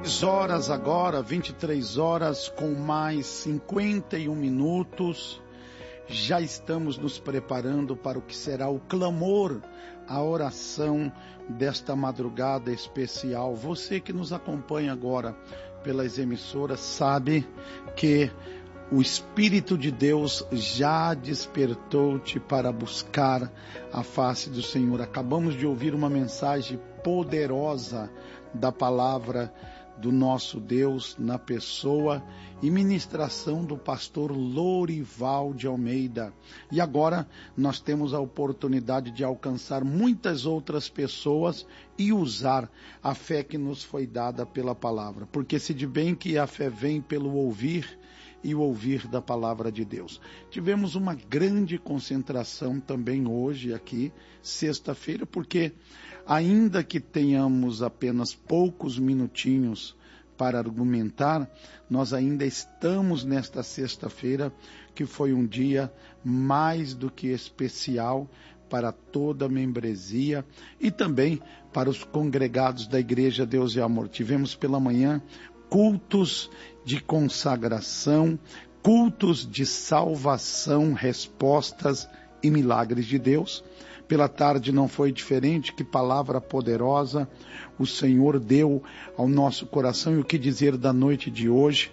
23 horas agora, 23 horas com mais 51 minutos. Já estamos nos preparando para o que será o clamor, a oração desta madrugada especial. Você que nos acompanha agora pelas emissoras sabe que o Espírito de Deus já despertou-te para buscar a face do Senhor. Acabamos de ouvir uma mensagem poderosa da palavra do nosso Deus na pessoa e ministração do pastor Lorival de Almeida. E agora nós temos a oportunidade de alcançar muitas outras pessoas e usar a fé que nos foi dada pela palavra. Porque se de bem que a fé vem pelo ouvir e o ouvir da palavra de Deus. Tivemos uma grande concentração também hoje aqui, sexta-feira, porque ainda que tenhamos apenas poucos minutinhos para argumentar, nós ainda estamos nesta sexta-feira, que foi um dia mais do que especial para toda a membresia e também para os congregados da Igreja Deus e Amor. Tivemos pela manhã cultos de consagração, cultos de salvação, respostas e milagres de Deus. Pela tarde não foi diferente, que palavra poderosa o Senhor deu ao nosso coração. E o que dizer da noite de hoje?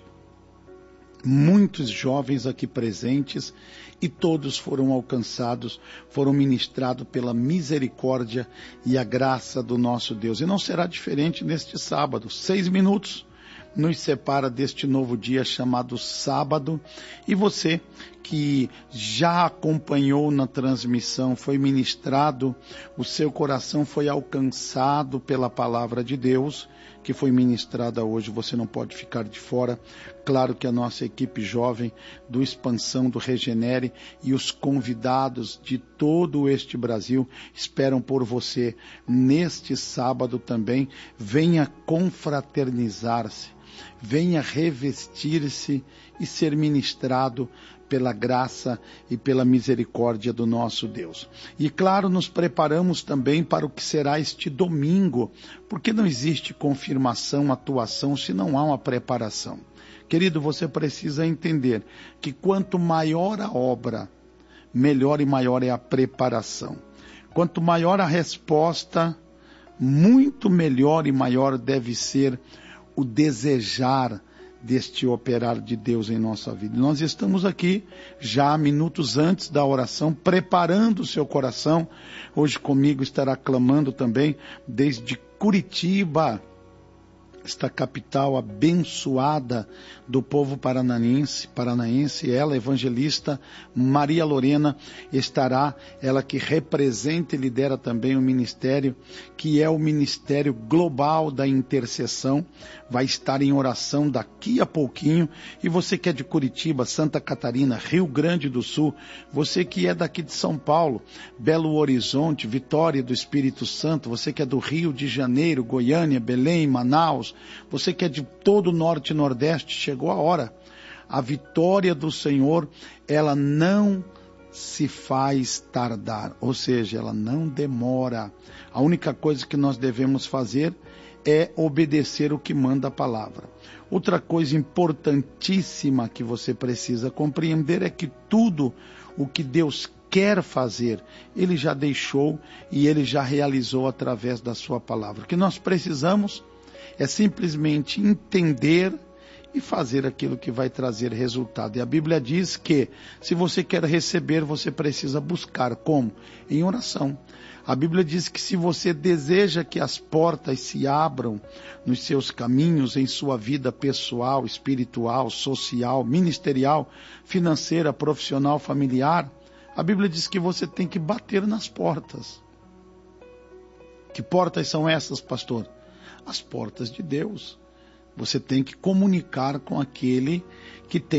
Muitos jovens aqui presentes e todos foram alcançados, foram ministrados pela misericórdia e a graça do nosso Deus. E não será diferente neste sábado. 6 minutos nos separa deste novo dia chamado sábado, e você que já acompanhou na transmissão, foi ministrado, o seu coração foi alcançado pela palavra de Deus, que foi ministrada hoje, você não pode ficar de fora. Claro que a nossa equipe jovem do Expansão, do Regenere e os convidados de todo este Brasil esperam por você neste sábado também. Venha confraternizar-se, venha revestir-se e ser ministrado pela graça e pela misericórdia do nosso Deus. E claro, nos preparamos também para o que será este domingo, porque não existe confirmação, atuação, se não há uma preparação. Querido, você precisa entender que quanto maior a obra, melhor e maior é a preparação. Quanto maior a resposta, muito melhor e maior deve ser o desejar deste operar de Deus em nossa vida. Nós estamos aqui já minutos antes da oração, preparando o seu coração. Hoje comigo estará clamando também desde Curitiba, esta capital abençoada do povo paranaense, ela, evangelista Maria Lorena, estará, ela que representa e lidera também o ministério, que é o Ministério Global da Intercessão, vai estar em oração daqui a pouquinho. E você que é de Curitiba, Santa Catarina, Rio Grande do Sul, você que é daqui de São Paulo, Belo Horizonte, Vitória do Espírito Santo, você que é do Rio de Janeiro, Goiânia, Belém, Manaus, você que é de todo o Norte e Nordeste, chegou a hora. A vitória do Senhor, ela não se faz tardar, ou seja, ela não demora. A única coisa que nós devemos fazer é obedecer o que manda a palavra. Outra coisa importantíssima que você precisa compreender é que tudo o que Deus quer fazer, Ele já deixou e Ele já realizou através da sua palavra. O que nós precisamos é simplesmente entender e fazer aquilo que vai trazer resultado. E a Bíblia diz que, se você quer receber, você precisa buscar. Como? Em oração. A Bíblia diz que se você deseja que as portas se abram nos seus caminhos, em sua vida pessoal, espiritual, social, ministerial, financeira, profissional, familiar, a Bíblia diz que você tem que bater nas portas. Que portas são essas, pastor? As portas de Deus. Você tem que comunicar com aquele que tem